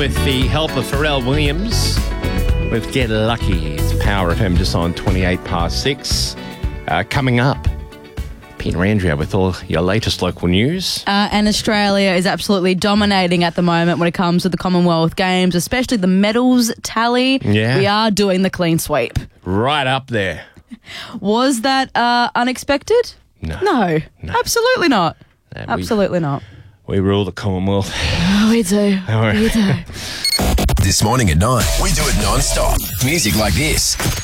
With the help of Pharrell Williams with Get Lucky. It's Power FM just on 28 past 6. Coming up, Peter Andrea with all your latest local news. And Australia is absolutely dominating at the moment when it comes to the Commonwealth Games, especially the medals tally. Yeah. We are doing the clean sweep. Right up there. Was that unexpected? No. Absolutely not. No, Absolutely not. We rule the Commonwealth. Oh, we do. All right. We do. This morning at 9, we do it non-stop. Music like this.